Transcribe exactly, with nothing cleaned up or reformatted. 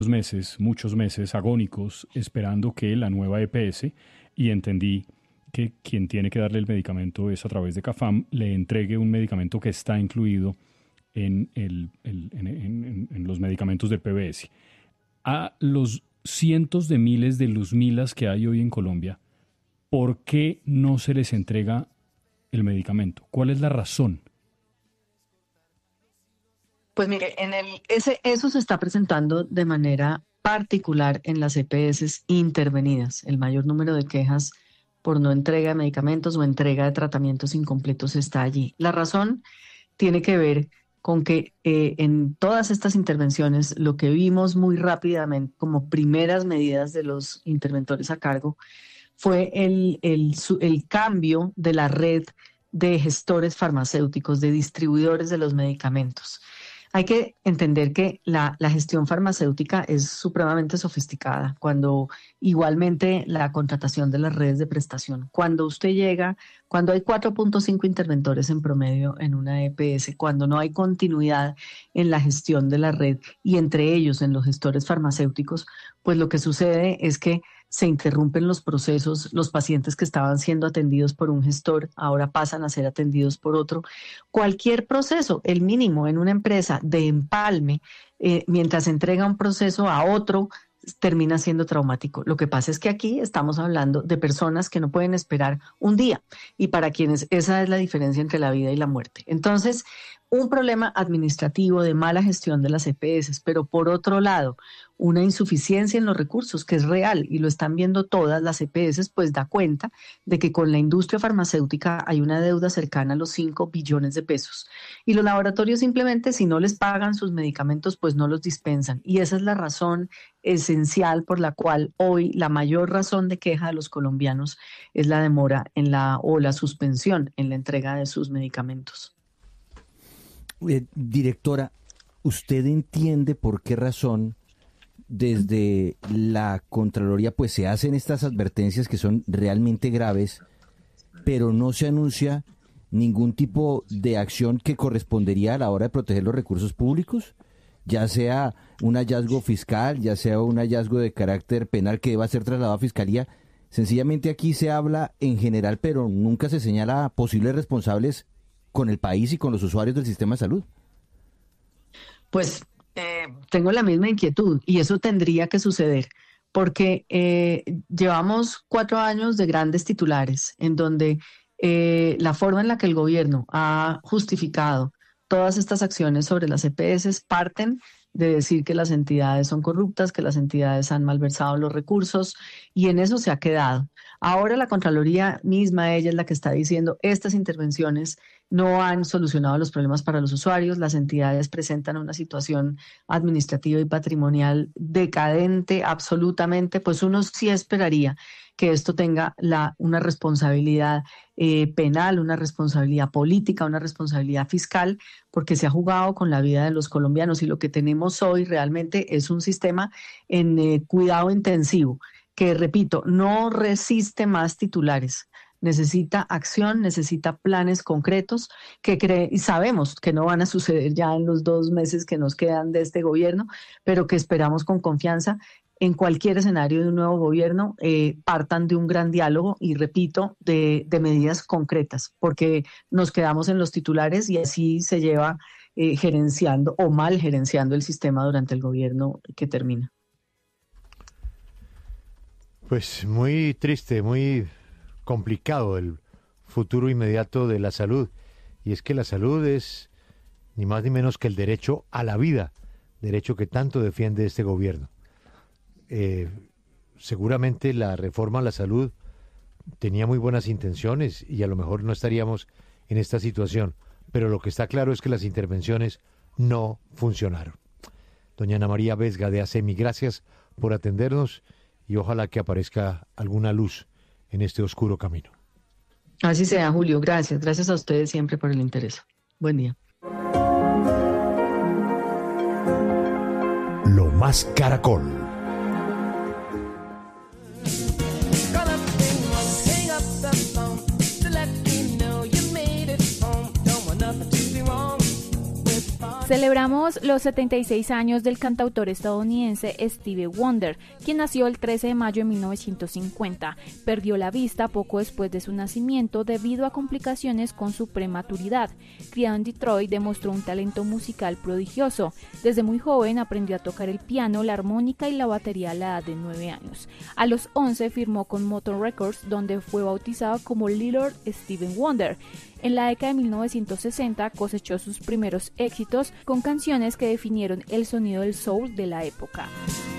meses, muchos meses agónicos esperando que la nueva E P S, y entendí que quien tiene que darle el medicamento es a través de CAFAM, le entregue un medicamento que está incluido en, el, el, en, en, en los medicamentos del P B S. A los cientos de miles de luzmilas que hay hoy en Colombia, ¿por qué no se les entrega el medicamento? ¿Cuál es la razón? Pues mire, en el, ese, eso se está presentando de manera particular en las E P S intervenidas. El mayor número de quejas por no entrega de medicamentos o entrega de tratamientos incompletos está allí. La razón tiene que ver con que eh, en todas estas intervenciones lo que vimos muy rápidamente como primeras medidas de los interventores a cargo fue el, el, el cambio de la red de gestores farmacéuticos, de distribuidores de los medicamentos. Hay que entender que la, la gestión farmacéutica es supremamente sofisticada, cuando igualmente la contratación de las redes de prestación. Cuando usted llega, cuando hay cuatro punto cinco interventores en promedio en una E P S, cuando no hay continuidad en la gestión de la red y entre ellos en los gestores farmacéuticos, pues lo que sucede es que se interrumpen los procesos, los pacientes que estaban siendo atendidos por un gestor ahora pasan a ser atendidos por otro. Cualquier proceso, el mínimo en una empresa de empalme, eh, mientras entrega un proceso a otro, termina siendo traumático. Lo que pasa es que aquí estamos hablando de personas que no pueden esperar un día y para quienes esa es la diferencia entre la vida y la muerte. Entonces, un problema administrativo de mala gestión de las E P S, pero por otro lado, una insuficiencia en los recursos que es real y lo están viendo todas las E P S, pues da cuenta de que con la industria farmacéutica hay una deuda cercana a los cinco billones de pesos. Y los laboratorios simplemente, si no les pagan sus medicamentos, pues no los dispensan. Y esa es la razón esencial por la cual hoy la mayor razón de queja de los colombianos es la demora en la o la suspensión en la entrega de sus medicamentos. Eh, directora, ¿usted entiende por qué razón desde la Contraloría pues se hacen estas advertencias que son realmente graves, pero no se anuncia ningún tipo de acción que correspondería a la hora de proteger los recursos públicos? Ya sea un hallazgo fiscal, ya sea un hallazgo de carácter penal que deba ser trasladado a Fiscalía. Sencillamente aquí se habla en general, pero nunca se señala posibles responsables con el país y con los usuarios del sistema de salud. Pues eh, tengo la misma inquietud y eso tendría que suceder porque eh, llevamos cuatro años de grandes titulares en donde eh, la forma en la que el gobierno ha justificado todas estas acciones sobre las E P S parten de decir que las entidades son corruptas, que las entidades han malversado los recursos y en eso se ha quedado. Ahora la Contraloría misma, ella es la que está diciendo estas intervenciones no han solucionado los problemas para los usuarios, las entidades presentan una situación administrativa y patrimonial decadente absolutamente, pues uno sí esperaría que esto tenga la, una responsabilidad eh, penal, una responsabilidad política, una responsabilidad fiscal, porque se ha jugado con la vida de los colombianos y lo que tenemos hoy realmente es un sistema en eh, cuidado intensivo, que repito, no resiste más titulares. Necesita acción, necesita planes concretos que cree, y sabemos que no van a suceder ya en los dos meses que nos quedan de este gobierno, pero que esperamos con confianza en cualquier escenario de un nuevo gobierno eh, partan de un gran diálogo y, repito, de, de medidas concretas, porque nos quedamos en los titulares y así se lleva eh, gerenciando o mal gerenciando el sistema durante el gobierno que termina. Pues muy triste, muy complicado el futuro inmediato de la salud. Y es que la salud es ni más ni menos que el derecho a la vida, derecho que tanto defiende este gobierno. Eh, seguramente la reforma a la salud tenía muy buenas intenciones y a lo mejor no estaríamos en esta situación, pero lo que está claro es que las intervenciones no funcionaron. Doña Ana María Vesga de ASEMI, gracias por atendernos y ojalá que aparezca alguna luz en este oscuro camino. Así sea, Julio. Gracias. Gracias a ustedes siempre por el interés. Buen día. Lo más Caracol. Se Celebramos los setenta y seis años del cantautor estadounidense Stevie Wonder, quien nació el trece de mayo de mil novecientos cincuenta. Perdió la vista poco después de su nacimiento debido a complicaciones con su prematuridad. Criado en Detroit, demostró un talento musical prodigioso. Desde muy joven aprendió a tocar el piano, la armónica y la batería a la edad de nueve años. A los once firmó con Motown Records, donde fue bautizado como Little Stevie Wonder. En la década de mil novecientos sesenta cosechó sus primeros éxitos con canciones que definieron el sonido del soul de la época.